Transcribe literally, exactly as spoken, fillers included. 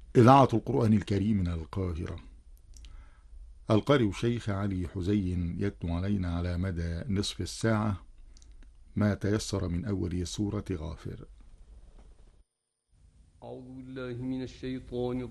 إذاعة القرآن الكريم من القاهرة. القارئ الشيخ علي حزين يتلو علينا على مدى نصف الساعة ما تيسر من أول سورة غافر. أعوذ بالله من الشيطان